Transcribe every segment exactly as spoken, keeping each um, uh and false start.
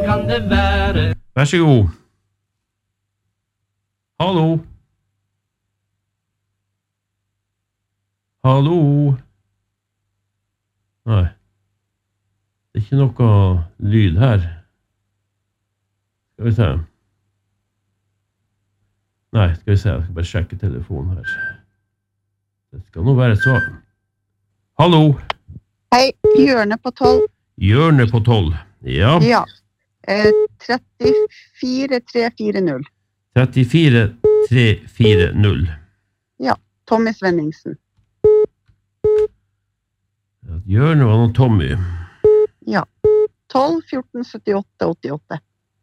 kan det være? Vær så god. Hallo. Hallo. Nei. Det er ikke noe lyd her. Skal vi se. Nei, skal vi se. Jeg skal bare sjekke telefonen her. Det skal nå være så. Hallo. Hei, hjørnet på tolv. Hjørnet på tolv. Ja. Ja. Eh, trettifire tre fire null. trettifire tre fire null. Ja, Tommy Svenningsen. Hjørnet var noe Tommy. Ja. tolv fjorten syttiåtte åttiåtte.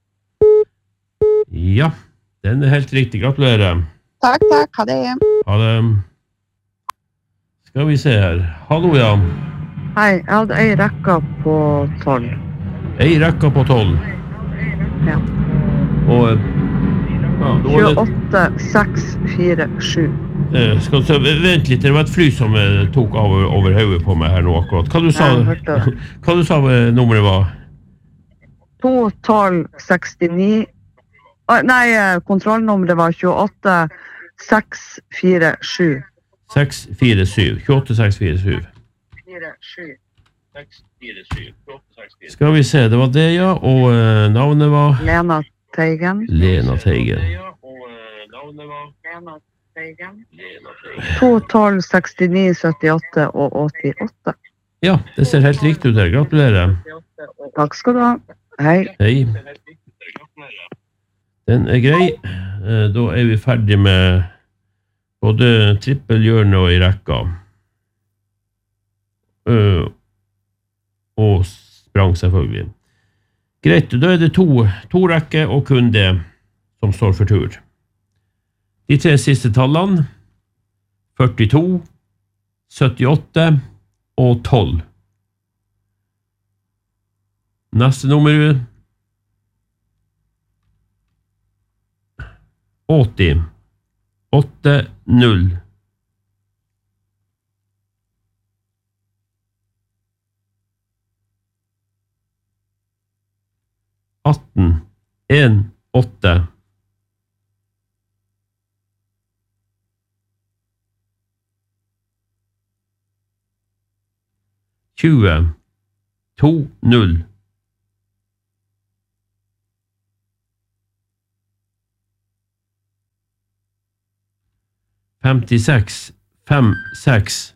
Ja, den er helt riktig. Gratulerer. Takk, takk. Ha det. Ha det. Skal vi se her. Hallo, ja. Hei, jeg hadde ei rekka på tolv. Ei rekka på tolv. Ja. Og ja, tjueåtte seks fire sju. Eh, skal du se, vent litt, det var et fly som eh, tok av over hodet på meg her nå akkurat. Hva du sa, hva du sa eh, nummeret var? to tolv sekstini. Ah, nei, kontrollnummeret var tjueåtte seks fire sju. seks fire syv. tjueåtte seks fire syv. Skal vi se, det var det, ja. Og uh, navnet var? Lena Teigen. Lena Teigen. to tolv sekstini syttiåtte og åttiåtte. Ja, det ser helt riktig ut her. Gratulerer. Takk skal du ha. Hei. Hei. Den er grei. Uh, da er vi ferdig med både trippelhjørne og i rekka. Uh, og sprang selvfølgelig. Greit, da er det to, to rekker og kun det som står for tur. De tre siste tallene, førtito, syttiåtte og tolv. Neste nummer, åtti, åtte, null. atten, en, åtte. tjue, to, null. femtiseks, fem, seks.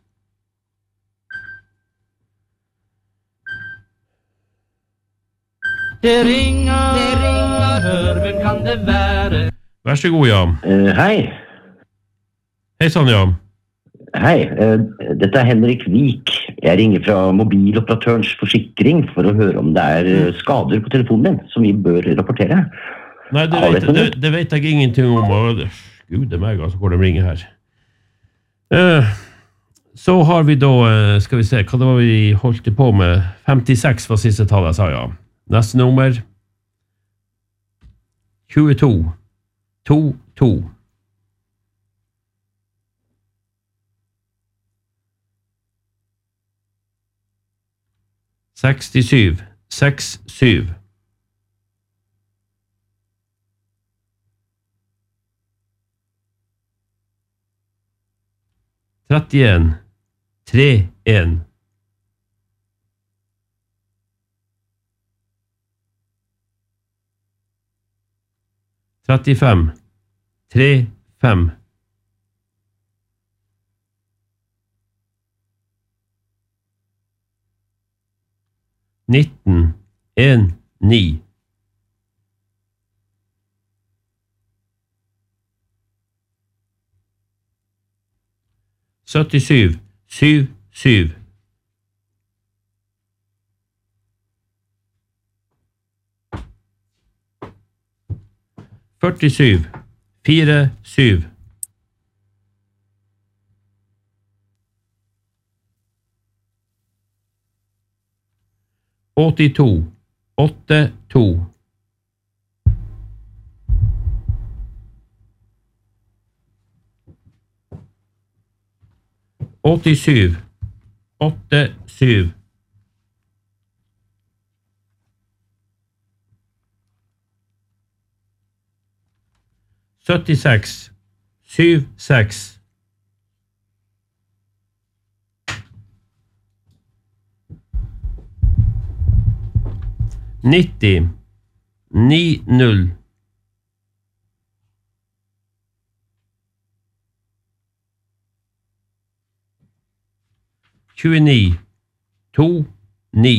Det ringer, det ringer, hør, hvem kan det være? Vær så god, ja. Uh, hei. Hei sann, ja. Hei, uh, dette er Henrik Vik. Jeg ringer fra mobiloperatørens forsikring for å høre om det er uh, skader på telefonen din som vi bør rapportere. Nei, det vet, det, det vet jeg ingenting om. Og, Gud, det er meg altså hvor de ringer her. Uh, så har vi da, uh, skal vi se, hva det var vi holdt på med? femtiseks var siste tallet, sa jeg. Neste nummer, tjueto, to, to. sekstisju, seks, syv. trettien, tre, en. trettifem, tre, fem. nitten, en, ni. syttisju, syv, syv. førtisju, fire, syv. åttito, åtte, to. åttisju, åtte, syv. syttiseks syttiseks nitti nitti tjueni to ni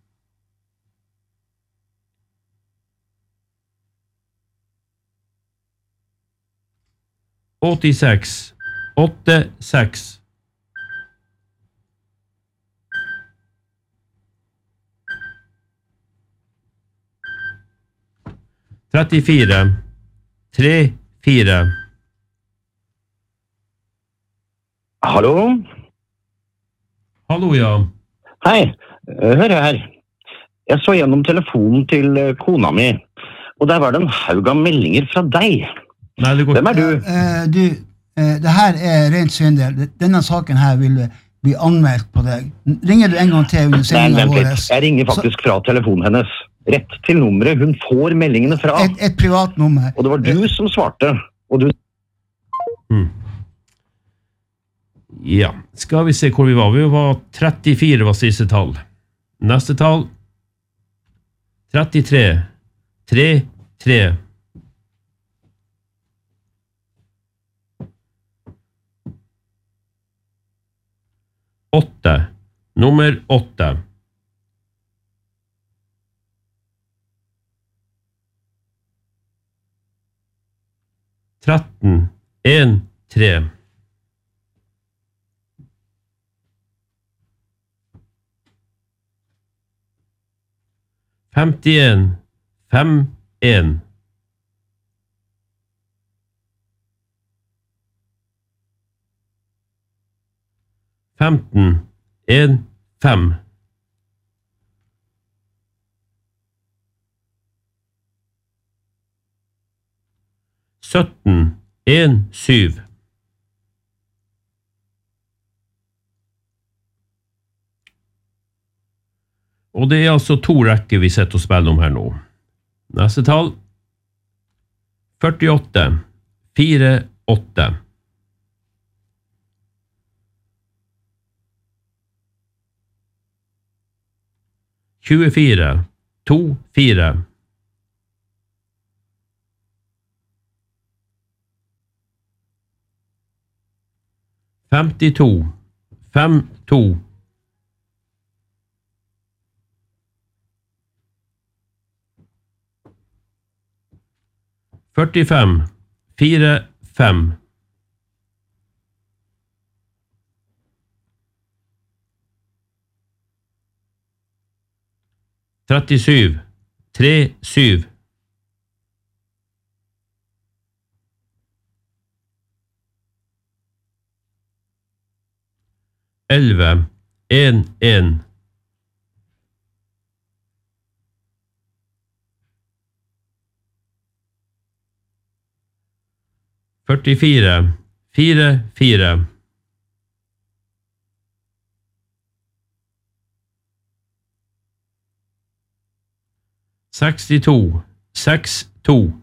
åttiseks åtte seks trettifire tre fire Hallo? Hallo, ja. Hei, eh, hør her. Jeg så gjennom telefonen til eh, kona mi, og der var det en haug av meldinger fra deg. Nei, det går Hvem er du? Eh, du, eh, det her er rent svindel. Denne saken her vil bli anmeldt på deg. Ringer du en gang til under Nei, sendingen vent vår? litt. Jeg ringer faktisk fra telefonen hennes. Rett til nummeret hun får meldingene fra. Et, et privat nummer. Og det var du som svarte. Og du... Mm. Ja, skal vi se hvor vi var. Vi var trettifire var siste tall. Neste tall. trettitre. tre, tre. åtte. Nummer åtte. tretten. en, tre. femtien. fem, en. femten. en, fem. sytten. en, syv. Og det er altså to rekker vi setter og spiller om her nå. Neste tall. førtiåtte. fire, åtte. tjuefire. to, fire. femtito. fem, to. førtifem. fire, fem. trettisju. tre, syv. elleve. en, en. førtifire. fire, fire. sekstito. seks, to.